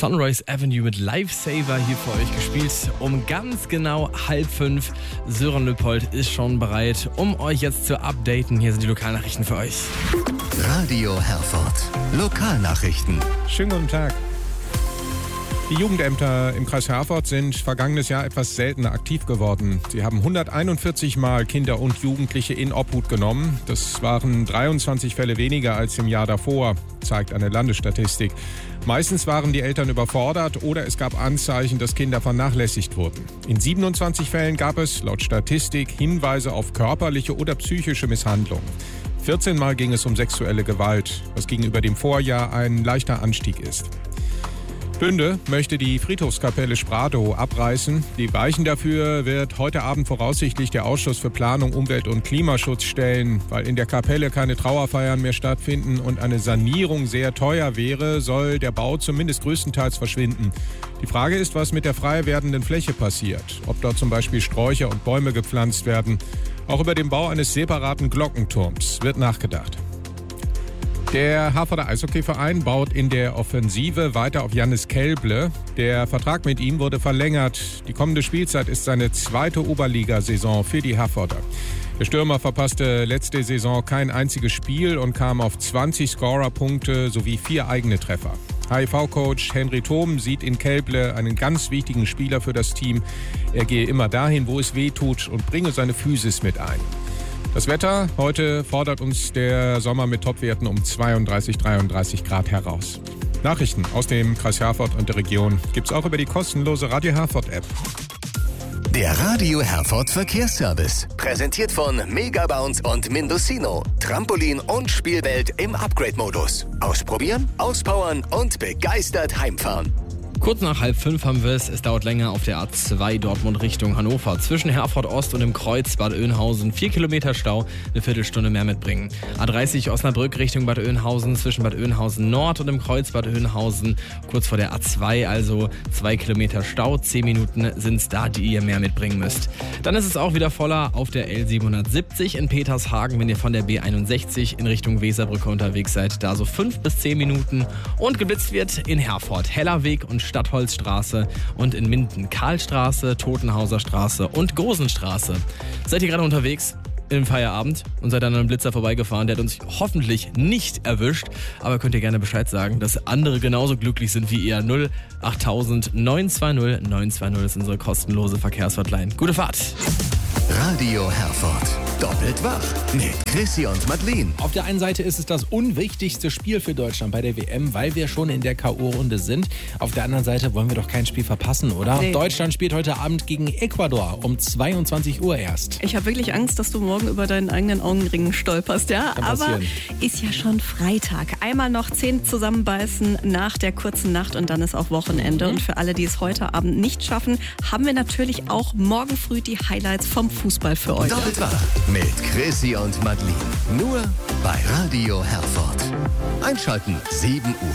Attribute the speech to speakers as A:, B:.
A: Sunrise Avenue mit Lifesaver hier für euch gespielt. Um ganz genau 4:30. Sören Lüppold ist schon bereit, um euch jetzt zu updaten. Hier sind die Lokalnachrichten für euch.
B: Radio Herford. Lokalnachrichten.
C: Schönen guten Tag. Die Jugendämter im Kreis Herford sind vergangenes Jahr etwas seltener aktiv geworden. Sie haben 141 Mal Kinder und Jugendliche in Obhut genommen. Das waren 23 Fälle weniger als im Jahr davor, zeigt eine Landesstatistik. Meistens waren die Eltern überfordert oder es gab Anzeichen, dass Kinder vernachlässigt wurden. In 27 Fällen gab es, laut Statistik, Hinweise auf körperliche oder psychische Misshandlung. 14 Mal ging es um sexuelle Gewalt, was gegenüber dem Vorjahr ein leichter Anstieg ist. Bünde möchte die Friedhofskapelle Spradow abreißen. Die Weichen dafür wird heute Abend voraussichtlich der Ausschuss für Planung, Umwelt und Klimaschutz stellen. Weil in der Kapelle keine Trauerfeiern mehr stattfinden und eine Sanierung sehr teuer wäre, soll der Bau zumindest größtenteils verschwinden. Die Frage ist, was mit der frei werdenden Fläche passiert. Ob dort zum Beispiel Sträucher und Bäume gepflanzt werden. Auch über den Bau eines separaten Glockenturms wird nachgedacht. Der Herforder Eishockeyverein baut in der Offensive weiter auf Jannis Kelble. Der Vertrag mit ihm wurde verlängert. Die kommende Spielzeit ist seine zweite Oberligasaison für die Herforder. Der Stürmer verpasste letzte Saison kein einziges Spiel und kam auf 20 Scorerpunkte sowie 4 eigene Treffer. HIV-Coach Henry Thom sieht in Kelble einen ganz wichtigen Spieler für das Team. Er gehe immer dahin, wo es weh tut und bringe seine Physis mit ein. Das Wetter, heute fordert uns der Sommer mit Topwerten um 32, 33 Grad heraus. Nachrichten aus dem Kreis Herford und der Region gibt's auch über die kostenlose Radio Herford App.
B: Der Radio Herford Verkehrsservice. Präsentiert von Megabounce und Mindocino. Trampolin und Spielwelt im Upgrade-Modus. Ausprobieren, auspowern und begeistert heimfahren.
A: Kurz nach 4:30 haben wir es. Es dauert länger auf der A2 Dortmund Richtung Hannover. Zwischen Herford Ost und dem Kreuz Bad Oeynhausen 4 Kilometer Stau, eine Viertelstunde mehr mitbringen. A30 Osnabrück Richtung Bad Oeynhausen zwischen Bad Oeynhausen Nord und dem Kreuz Bad Oeynhausen kurz vor der A2, also 2 Kilometer Stau. 10 Minuten sind es da, die ihr mehr mitbringen müsst. Dann ist es auch wieder voller auf der L770 in Petershagen, wenn ihr von der B61 in Richtung Weserbrücke unterwegs seid. Da so 5 bis 10 Minuten. Und geblitzt wird in Herford Hellerweg und Stadtholzstraße und in Minden Karlstraße, Totenhauser Straße und Gosenstraße. Seid ihr gerade unterwegs im Feierabend und seid an einem Blitzer vorbeigefahren, der hat uns hoffentlich nicht erwischt, aber könnt ihr gerne Bescheid sagen, dass andere genauso glücklich sind wie ihr. 08000 920 920 ist unsere kostenlose Verkehrshotline. Gute Fahrt!
B: Radio Herford. Doppelt wach mit Chrissy und Madeleine.
D: Auf der einen Seite ist es das unwichtigste Spiel für Deutschland bei der WM, weil wir schon in der K.O.-Runde sind. Auf der anderen Seite wollen wir doch kein Spiel verpassen, oder? Nee. Deutschland spielt heute Abend gegen Ecuador um 22 Uhr erst.
E: Ich habe wirklich Angst, dass du morgen über deinen eigenen Augenring stolperst, ja? Aber ist ja schon Freitag. Einmal noch 10 zusammenbeißen nach der kurzen Nacht und dann ist auch Wochenende. Und für alle, die es heute Abend nicht schaffen, haben wir natürlich auch morgen früh die Highlights vom Fußball für euch.
B: Doppelt wach mit Chrissy und Madeleine. Nur bei Radio Herford. Einschalten 7 Uhr.